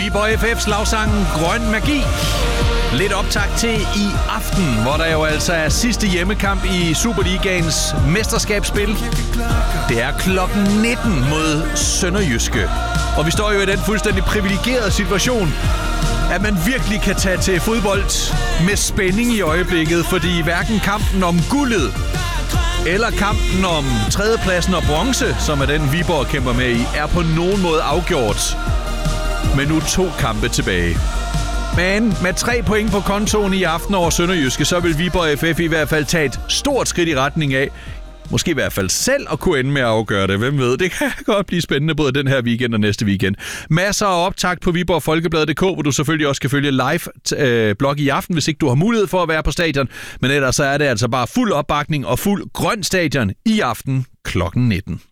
Viborg FF's slagsangen Grøn Magi. Lidt optakt til i aften, hvor der jo altså er sidste hjemmekamp i Superligaens mesterskabsspil. Det er klokken 19 mod Sønderjyske. Og vi står jo i den fuldstændig privilegerede situation, at man virkelig kan tage til fodbold med spænding i øjeblikket, fordi hverken kampen om guldet eller kampen om tredjepladsen og bronze, som er den Viborg kæmper med i, er på nogen måde afgjort. Men nu 2 kampe tilbage. Men med 3 point på kontoen i aften over Sønderjyske, så vil Viborg FF i hvert fald tage et stort skridt i retning af, måske i hvert fald selv at kunne ende med at afgøre det. Hvem ved, det kan godt blive spændende både den her weekend og næste weekend. Masser af optakt på viborgfolkebladet.dk, hvor du selvfølgelig også kan følge live blog i aften, hvis ikke du har mulighed for at være på stadion. Men ellers så er det altså bare fuld opbakning og fuld grøn stadion i aften klokken 19.